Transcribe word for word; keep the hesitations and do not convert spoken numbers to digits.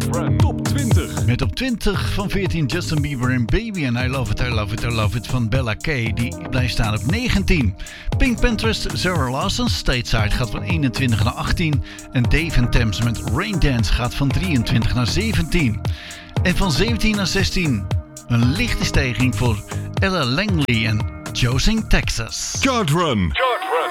Top twintig. Met op twintig van veertien Justin Bieber en Baby en I Love It, I Love It, I Love It van Bella K. Die blijft staan op negentien. Pink Panthers, Zara Larsson, Stateside gaat van eenentwintig naar achttien. En Dave and Thames met Rain Dance gaat van drieëntwintig naar zeventien. En van zeventien naar zestien een lichte stijging voor Ella Langley en Josing Texas. Chart Run.